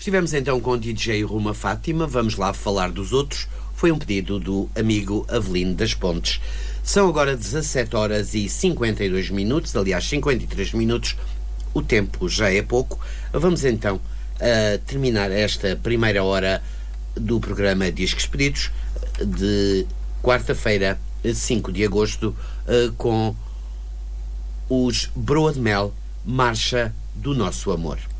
Estivemos então com o DJ Ruma Fátima, vamos lá falar dos outros. Foi um pedido do amigo Avelino das Pontes. São agora 17 horas e 52 minutos, aliás 53 minutos, o tempo já é pouco. Vamos então terminar esta primeira hora do programa Discos Pedidos de quarta-feira, 5 de agosto, com os Broa de Mel, Marcha do Nosso Amor.